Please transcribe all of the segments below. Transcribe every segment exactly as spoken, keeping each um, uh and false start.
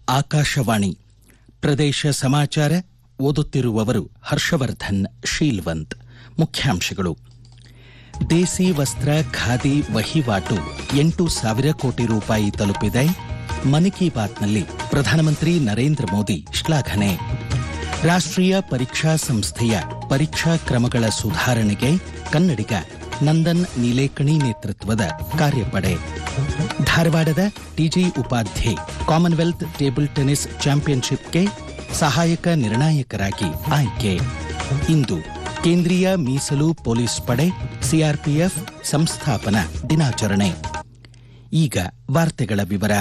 ಆಕಾಶವಾಣಿ ಪ್ರದೇಶ ಸಮಾಚಾರ ಓದುತ್ತಿರುವವರು ಹರ್ಷವರ್ಧನ್ ಶೀಲ್ವಂತ್. ಮುಖ್ಯಾಂಶಗಳು: ದೇಸಿ ವಸ್ತ್ರ ಖಾದಿ ವಹಿವಾಟು ಎಂಟು ಸಾವಿರ ಕೋಟಿ ರೂಪಾಯಿ ತಲುಪಿದೆ. ಮನ್ ಕಿ ಬಾತ್ನಲ್ಲಿ ಪ್ರಧಾನಮಂತ್ರಿ ನರೇಂದ್ರ ಮೋದಿ ಶ್ಲಾಘನೆ. ರಾಷ್ಟ್ರೀಯ ಪರೀಕ್ಷಾ ಸಂಸ್ಥೆಯ ಪರೀಕ್ಷಾ ಕ್ರಮಗಳ ಸುಧಾರಣೆಗೆ ಕನ್ನಡಿಗ ನಂದನ್ ನೀಲೇಕಣಿ ನೇತೃತ್ವದ ಕಾರ್ಯಪಡೆ. ಧಾರವಾಡದ TG Upadhye Commonwealth table tennis ಚಾಂಪಿಯನ್ಶಿಪ್ಗೆ ಸಹಾಯಕ ನಿರ್ಣಾಯಕರಾಗಿ ಆಯ್ಕೆ. ಇಂದು ಕೇಂದ್ರೀಯ ಮೀಸಲು ಪೊಲೀಸ್ ಪಡೆ ಸಿಆರ್ಪಿಎಫ್ ಸಂಸ್ಥಾಪನಾ ದಿನಾಚರಣೆ. ಈಗ ವಾರ್ತೆಗಳ ವಿವರ.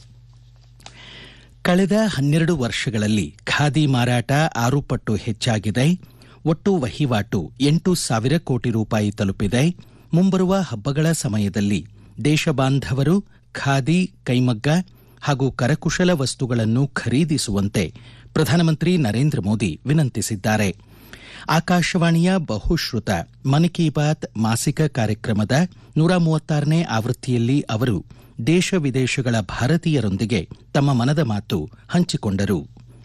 ಕಳೆದ ಹನ್ನೆರಡು ವರ್ಷಗಳಲ್ಲಿ ಖಾದಿ ಮಾರಾಟ ಆರು ಪಟ್ಟು ಹೆಚ್ಚಾಗಿದೆ. ಒಟ್ಟು ವಹಿವಾಟು ಎಂಟು ಸಾವಿರ ಕೋಟಿ ರೂಪಾಯಿ ತಲುಪಿದೆ. ಮುಂಬರುವ ಹಬ್ಬಗಳ ಸಮಯದಲ್ಲಿ ದೇಶ ಬಾಂಧವರು ಖಾದಿ, ಕೈಮಗ್ಗ ಹಾಗೂ ಕರಕುಶಲ ವಸ್ತುಗಳನ್ನು ಖರೀದಿಸುವಂತೆ ಪ್ರಧಾನಮಂತ್ರಿ ನರೇಂದ್ರ ಮೋದಿ ವಿನಂತಿಸಿದ್ದಾರೆ. ಆಕಾಶವಾಣಿಯ ಬಹುಶ್ರುತ ಮನ್ ಕಿ ಬಾತ್ ಮಾಸಿಕ ಕಾರ್ಯಕ್ರಮದ ನೂರ ಮೂವತ್ತಾರನೇ ಆವೃತ್ತಿಯಲ್ಲಿ ಅವರು ದೇಶ ವಿದೇಶಗಳ ಭಾರತೀಯರೊಂದಿಗೆ ತಮ್ಮ ಮನದ ಮಾತು ಹಂಚಿಕೊಂಡರು.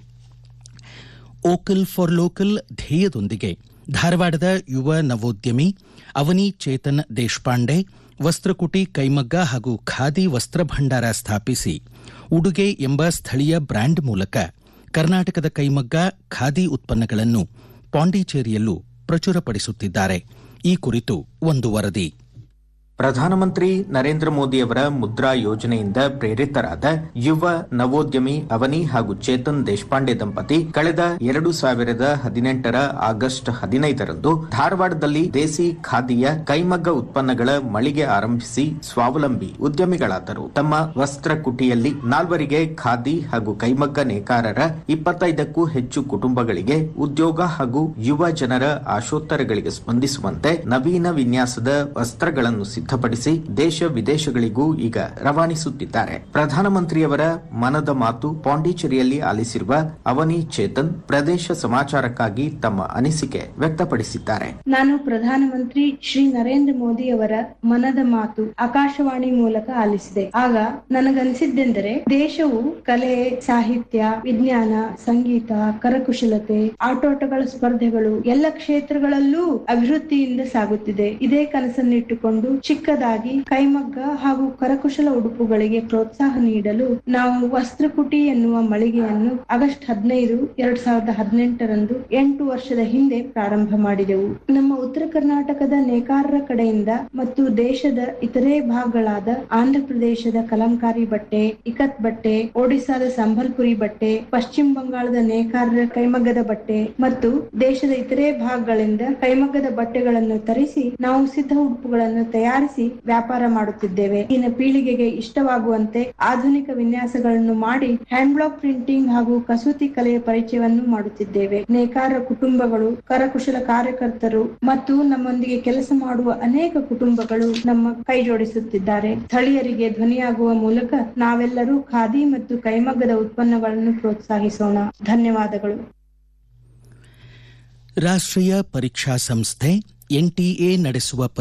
ಓಕಲ್ ಫಾರ್ ಲೋಕಲ್ ಧ್ಯೇಯದೊಂದಿಗೆ ಧಾರವಾಡದ ಯುವ ನವೋದ್ಯಮಿ ಅವನಿ ಚೇತನ್ ದೇಶಪಾಂಡೆ ವಸ್ತ್ರಕುಟಿ, ಕೈಮಗ್ಗ ಹಾಗೂ ಖಾದಿ ವಸ್ತ್ರ ಭಂಡಾರ ಸ್ಥಾಪಿಸಿ ಉಡುಗೆ ಎಂಬ ಸ್ಥಳೀಯ ಬ್ರ್ಯಾಂಡ್ ಮೂಲಕ ಕರ್ನಾಟಕದ ಕೈಮಗ್ಗ, ಖಾದಿ ಉತ್ಪನ್ನಗಳನ್ನು ಪಾಂಡಿಚೇರಿಯಲ್ಲೂ ಪ್ರಚುರಪಡಿಸುತ್ತಿದ್ದಾರೆ. ಈ ಕುರಿತು ಒಂದು ವರದಿ. ಪ್ರಧಾನಮಂತ್ರಿ ನರೇಂದ್ರ ಮೋದಿಯವರ ಮುದ್ರಾ ಯೋಜನೆಯಿಂದ ಪ್ರೇರಿತರಾದ ಯುವ ನವೋದ್ಯಮಿ ಅವನಿ ಹಾಗೂ ಚೇತನ್ ದೇಶಪಾಂಡೆ ದಂಪತಿ ಕಳೆದ ಎರಡು ಸಾವಿರದ ಹದಿನೆಂಟರ ಆಗಸ್ಟ್ ಹದಿನೈದರಂದು ಧಾರವಾಡದಲ್ಲಿ ದೇಸಿ ಖಾದಿಯ ಕೈಮಗ್ಗ ಉತ್ಪನ್ನಗಳ ಮಳಿಗೆ ಆರಂಭಿಸಿ ಸ್ವಾವಲಂಬಿ ಉದ್ಯಮಿಗಳಾದರು. ತಮ್ಮ ವಸ್ತ್ರ ಕುಟಿಯಲ್ಲಿ ನಾಲ್ವರಿಗೆ ಖಾದಿ ಹಾಗೂ ಕೈಮಗ್ಗ ನೇಕಾರರ ಇಪ್ಪತ್ತೈದಕ್ಕೂ ಹೆಚ್ಚು ಕುಟುಂಬಗಳಿಗೆ ಉದ್ಯೋಗ ಹಾಗೂ ಯುವ ಜನರ ಆಶೋತ್ತರಗಳಿಗೆ ಸ್ಪಂದಿಸುವಂತೆ ನವೀನ ವಿನ್ಯಾಸದ ವಸ್ತ್ರಗಳನ್ನು ಸಿದ್ಧಪಡಿಸಿ ದೇಶ ವಿದೇಶಗಳಿಗೂ ಈಗ ರವಾನಿಸುತ್ತಿದ್ದಾರೆ. ಪ್ರಧಾನಮಂತ್ರಿಯವರ ಮನದ ಮಾತು ಪಾಂಡಿಚೇರಿಯಲ್ಲಿ ಆಲಿಸಿರುವ ಅವನಿ ಚೇತನ್ ಪ್ರದೇಶ ಸಮಾಚಾರಕ್ಕಾಗಿ ತಮ್ಮ ಅನಿಸಿಕೆ ವ್ಯಕ್ತಪಡಿಸಿದ್ದಾರೆ. ನಾನು ಪ್ರಧಾನಮಂತ್ರಿ ಶ್ರೀ ನರೇಂದ್ರ ಮೋದಿ ಅವರ ಮನದ ಮಾತು ಆಕಾಶವಾಣಿ ಮೂಲಕ ಆಲಿಸಿದೆ. ಆಗ ನನಗನ್ಸಿದ್ದೆಂದರೆ ದೇಶವು ಕಲೆ, ಸಾಹಿತ್ಯ, ವಿಜ್ಞಾನ, ಸಂಗೀತ, ಕರಕುಶಲತೆ, ಆಟೋಟಗಳ ಸ್ಪರ್ಧೆಗಳು ಎಲ್ಲ ಕ್ಷೇತ್ರಗಳಲ್ಲೂ ಅಭಿವೃದ್ಧಿಯಿಂದ ಸಾಗುತ್ತಿದೆ. ಇದೇ ಕನಸನ್ನಿಟ್ಟುಕೊಂಡು ಚಿಕ್ಕದಾಗಿ ಕೈಮಗ್ಗ ಹಾಗೂ ಕರಕುಶಲ ಉಡುಪುಗಳಿಗೆ ಪ್ರೋತ್ಸಾಹ ನೀಡಲು ನಾವು ವಸ್ತ್ರಕುಟಿ ಎನ್ನುವ ಮಳಿಗೆಯನ್ನು ಆಗಸ್ಟ್ ಹದಿನೈದು ಎರಡ್ ಸಾವಿರದ ಹದಿನೆಂಟರಂದು ಎಂಟು ವರ್ಷದ ಹಿಂದೆ ಪ್ರಾರಂಭ ಮಾಡಿದೆವು. ನಮ್ಮ ಉತ್ತರ ಕರ್ನಾಟಕದ ನೇಕಾರರ ಕಡೆಯಿಂದ ಮತ್ತು ದೇಶದ ಇತರೆ ಭಾಗಗಳಾದ ಆಂಧ್ರ ಪ್ರದೇಶದ ಕಲಂಕಾರಿ ಬಟ್ಟೆ, ಇಕತ್ ಬಟ್ಟೆ, ಒಡಿಸಾದ ಸಂಬಲ್ಪುರಿ ಬಟ್ಟೆ, ಪಶ್ಚಿಮ ಬಂಗಾಳದ ನೇಕಾರರ ಕೈಮಗ್ಗದ ಬಟ್ಟೆ ಮತ್ತು ದೇಶದ ಇತರೆ ಭಾಗಗಳಿಂದ ಕೈಮಗ್ಗದ ಬಟ್ಟೆಗಳನ್ನು ತರಿಸಿ ನಾವು ಸಿದ್ಧ ಉಡುಪುಗಳನ್ನು ತಯಾರಿಸಿ ವ್ಯಾಪಾರ ಮಾಡುತ್ತಿದ್ದೇವೆ. ಇನ್ನು ಪೀಳಿಗೆಗೆ ಇಷ್ಟವಾಗುವಂತೆ ಆಧುನಿಕ ವಿನ್ಯಾಸಗಳನ್ನು ಮಾಡಿ ಹ್ಯಾಂಡ್ ಬ್ಲಾಕ್ ಪ್ರಿಂಟಿಂಗ್ ಹಾಗೂ ಕಸೂತಿ ಕಲೆಯ ಪರಿಚಯವನ್ನು ಮಾಡುತ್ತಿದ್ದೇವೆ. ನೇಕಾರ ಕುಟುಂಬಗಳು, ಕರಕುಶಲ ಕಾರ್ಯಕರ್ತರು ಮತ್ತು ನಮ್ಮೊಂದಿಗೆ ಕೆಲಸ ಮಾಡುವ ಅನೇಕ ಕುಟುಂಬಗಳು ನಮ್ಮ ಕೈ ಜೋಡಿಸುತ್ತಿದ್ದಾರೆ. ಸ್ಥಳೀಯರಿಗೆ ಧ್ವನಿಯಾಗುವ ಮೂಲಕ ನಾವೆಲ್ಲರೂ ಖಾದಿ ಮತ್ತು ಕೈಮಗ್ಗದ ಉತ್ಪನ್ನಗಳನ್ನು ಪ್ರೋತ್ಸಾಹಿಸೋಣ. ಧನ್ಯವಾದಗಳು. ರಾಷ್ಟ್ರೀಯ ಪರೀಕ್ಷಾ ಸಂಸ್ಥೆ ಎನ್ಟಿಎ ನಡೆಸುವ